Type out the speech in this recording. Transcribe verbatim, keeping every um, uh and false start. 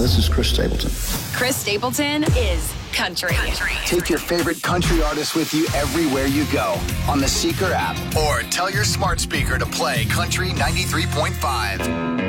this is Chris Stapleton. Chris Stapleton is country. country. Take your favorite country artist with you everywhere you go on the Seeker app. Or tell your smart speaker to play Country ninety-three point five.